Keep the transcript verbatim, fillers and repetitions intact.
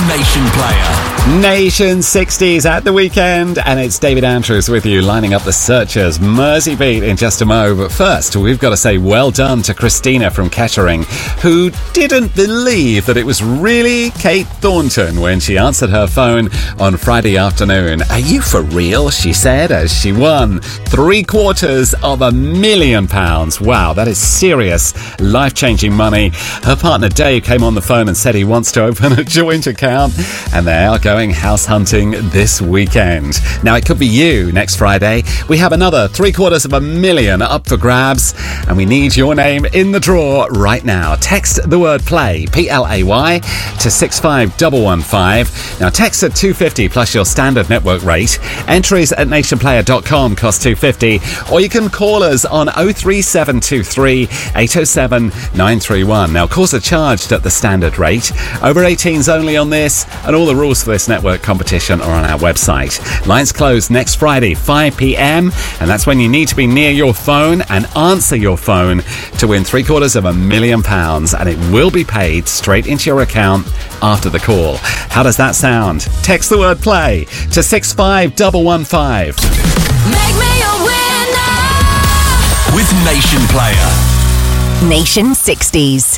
Nation Player. Nation sixties at the weekend, and it's David Andrews with you, lining up the searchers. Mersey Beat in just a mo, but first we've got to say well done to Christina from Kettering, who didn't believe that it was really Kate Thornton when she answered her phone on Friday afternoon. "Are you for real?" she said, as she won three quarters of a million pounds. Wow, that is serious, life-changing money. Her partner Dave came on the phone and said he wants to open a joint account, and they are going house hunting this weekend. Now, it could be you next Friday. We have another three quarters of a million up for grabs, and we need your name in the draw right now. Text the word play, P L A Y, to six five one one five. Now, text at two fifty plus your standard network rate. Entries at nation player dot com cost two fifty, or you can call us on oh three seven two three eight oh seven nine three one. Now, calls are charged at the standard rate. Over eighteens only on this, and all the rules for this network competition are on our website. Lines close next Friday, five p.m, and that's when you need to be near your phone and answer your phone to win three quarters of a million pounds, and it will be paid straight into your account after the call. How does that sound? Text the word play to six five one one five. Make me a winner with Nation Player. Nation sixties.